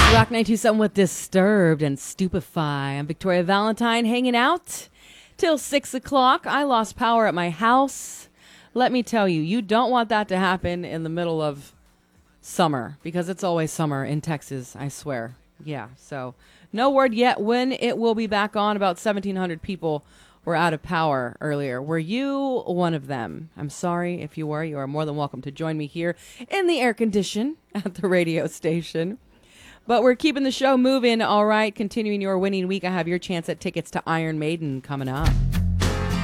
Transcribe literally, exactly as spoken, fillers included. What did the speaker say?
Rock nine two seven with Disturbed and Stupefy. I'm Victoria Valentine, hanging out till six o'clock. I lost power at my house. Let me tell you, you don't want that to happen in the middle of summer, because it's always summer in Texas, I swear. Yeah, so no word yet when it will be back on. About seventeen hundred people were out of power earlier. Were you one of them? I'm sorry if you were. You are more than welcome to join me here in the air condition at the radio station. But we're keeping the show moving, all right. Continuing your winning week, I have your chance at tickets to Iron Maiden coming up.